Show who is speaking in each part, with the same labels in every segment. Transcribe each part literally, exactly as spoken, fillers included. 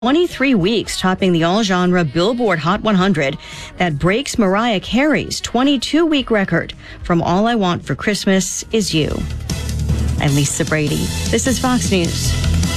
Speaker 1: twenty-three weeks topping the all-genre Billboard Hot one hundred. That breaks Mariah Carey's twenty-two week record from All I Want for Christmas Is You. I'm Lisa Brady. This is Fox News.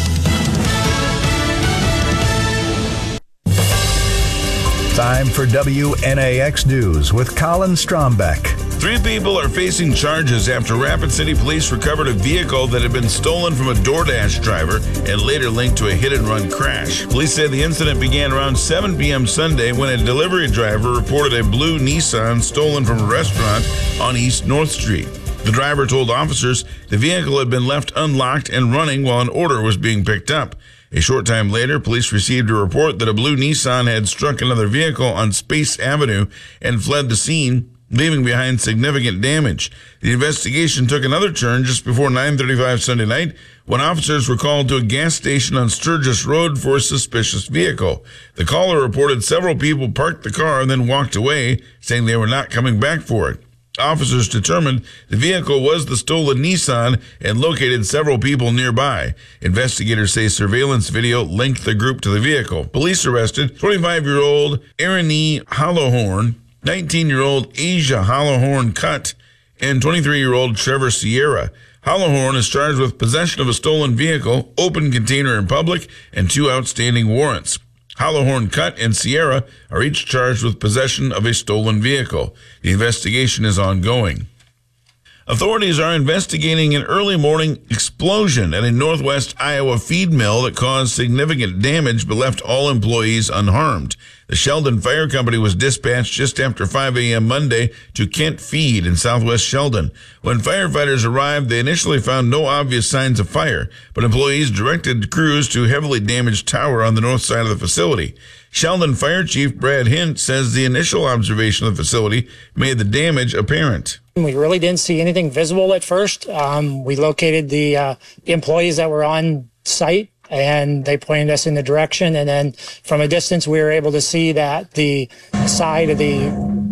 Speaker 2: Time for W N A X News with Colin Strombeck.
Speaker 3: Three people are facing charges after Rapid City Police recovered a vehicle that had been stolen from a DoorDash driver and later linked to a hit-and-run crash. Police said the incident began around seven p.m. Sunday when a delivery driver reported a blue Nissan stolen from a restaurant on East North Street. The driver told officers the vehicle had been left unlocked and running while an order was being picked up. A short time later, police received a report that a blue Nissan had struck another vehicle on Space Avenue and fled the scene, leaving behind significant damage. The investigation took another turn just before nine thirty-five Sunday night when officers were called to a gas station on Sturgis Road for a suspicious vehicle. The caller reported several people parked the car and then walked away, saying they were not coming back for it. Officers determined the vehicle was the stolen Nissan and located several people nearby. Investigators say surveillance video linked the group to the vehicle. Police arrested twenty-five-year-old Erin E. Hollowhorn, nineteen-year-old Asia Hollowhorn Cutt, and twenty-three-year-old Trevor Sierra. Hollowhorn is charged with possession of a stolen vehicle, open container in public, and two outstanding warrants. Hollowhorn Cutt and Sierra are each charged with possession of a stolen vehicle. The investigation is ongoing. Authorities are investigating an early morning explosion at a northwest Iowa feed mill that caused significant damage but left all employees unharmed. The Sheldon Fire Company was dispatched just after five a.m. Monday to Kent Feed in southwest Sheldon. When firefighters arrived, they initially found no obvious signs of fire, but employees directed crews to a heavily damaged tower on the north side of the facility. Sheldon Fire Chief Brad Hint says the initial observation of the facility made the damage apparent.
Speaker 4: We really didn't see anything visible at first. Um, we located the uh, employees that were on site, and they pointed us in the direction. And then from a distance, we were able to see that the side of the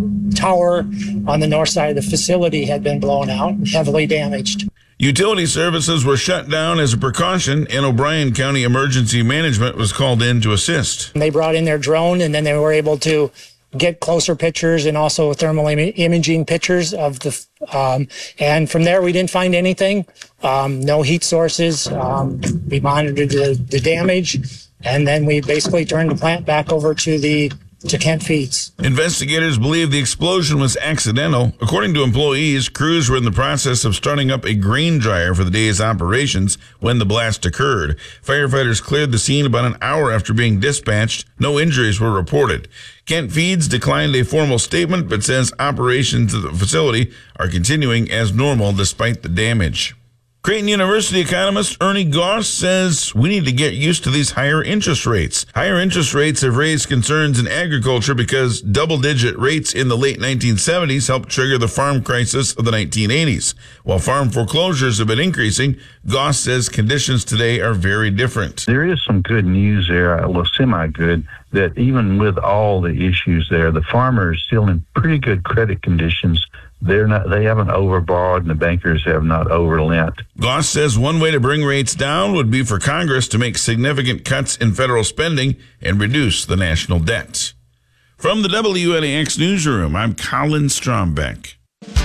Speaker 4: tower on the north side of the facility had been blown out and heavily damaged.
Speaker 3: Utility services were shut down as a precaution, and O'Brien County Emergency Management was called in to assist.
Speaker 4: They brought in their drone, and then they were able to get closer pictures and also thermal im- imaging pictures of the, um, and from there we didn't find anything, um, no heat sources. Um, we monitored the, the damage, and then we basically turned the plant back over to the to Kent Feeds.
Speaker 3: Investigators believe the explosion was accidental. According to employees, crews were in the process of starting up a grain dryer for the day's operations when the blast occurred. Firefighters cleared the scene about an hour after being dispatched. No injuries were reported. Kent Feeds declined a formal statement but says operations at the facility are continuing as normal despite the damage. Creighton University economist Ernie Goss says we need to get used to these higher interest rates. Higher interest rates have raised concerns in agriculture because double-digit rates in the late nineteen seventies helped trigger the farm crisis of the nineteen eighties. While farm foreclosures have been increasing, Goss says conditions today are very different.
Speaker 5: There is some good news there, well, semi-good, that even with all the issues there, the farmer is still in pretty good credit conditions. They're not, they haven't overborrowed, and the bankers have not overlent.
Speaker 3: Goss says one way to bring rates down would be for Congress to make significant cuts in federal spending and reduce the national debt. From the W N A X Newsroom, I'm Colin Strombeck.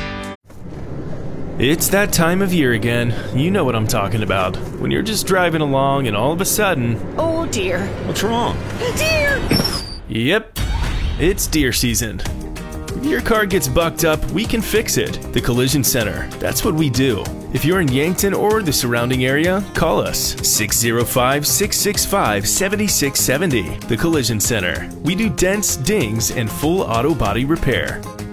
Speaker 6: It's that time of year again. You know what I'm talking about. When you're just driving along and all of a sudden...
Speaker 7: Oh, dear.
Speaker 6: What's wrong?
Speaker 7: Deer!
Speaker 6: Yep, it's deer season. If your car gets bucked up, we can fix it. The Collision Center. That's what we do. If you're in Yankton or the surrounding area, call us six oh five, six six five, seven six seven oh. The Collision Center. We do dents, dings, and full auto body repair.